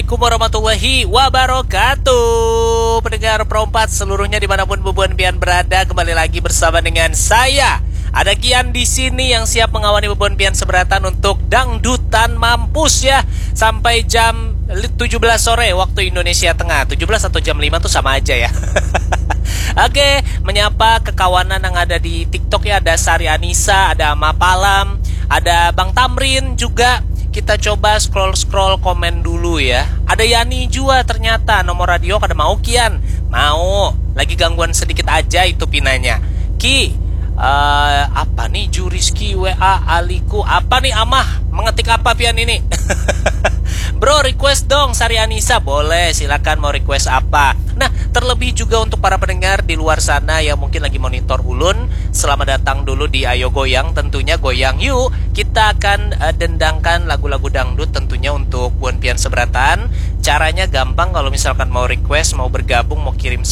Assalamualaikum warahmatullahi wabarakatuh. Pendengar Pro4 seluruhnya dimanapun Bubuan Pian berada, kembali lagi bersama dengan saya. Ada Kian di sini yang siap mengawani Bubuan Pian seberatan untuk dangdutan mampus ya. Sampai jam 17 sore waktu Indonesia Tengah. 17 atau jam 5 tuh sama aja ya. Oke, menyapa kekawanan yang ada di TikTok ya. Ada Sari Anissa, ada Mapalam, ada Bang Tamrin juga. Kita coba scroll komen dulu ya. Ada Yani juga ternyata. Nomor radio kada mau Kian. Mau. Lagi gangguan sedikit aja itu pinanya. Ki, apa nih Juriski WA Aliku? Apa nih Amah? Mengetik apa pian ini? Bro, request dong Sari Anissa. Boleh, silakan mau request apa. Nah, terlebih juga untuk para pendengar di luar sana yang mungkin lagi monitor Ulun, selamat datang dulu di Ayo Goyang. Tentunya goyang yuk. Kita akan dendangkan lagu-lagu dangdut tentunya untuk Buan Pian seberatan. Caranya gampang, kalau misalkan mau request, mau bergabung, mau kirim